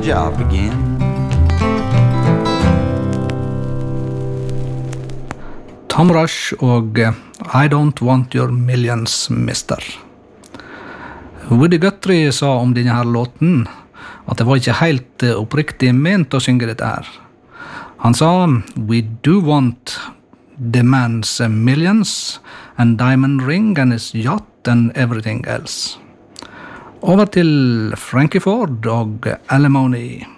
job again. Tom Rush og I Don't Want Your Millions, Mister. Woody Guthrie sa om denne her låten at det var ikke helt oppriktig ment å synge dette her. Han sa, "We do want the man's millions and diamond ring and his yacht and everything else." Over til Frankie Ford og Alimony.